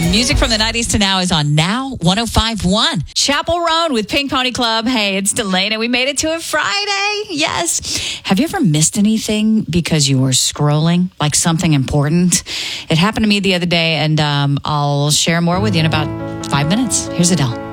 Music from the 90s to now is on Now 105.1. Chapel Roan with Pink Pony Club. Hey, it's Delana. We made it to a Friday. Yes. Have you ever missed anything because you were scrolling, like something important? It happened to me the other day, and I'll share more with you in about 5 minutes. Here's Adele.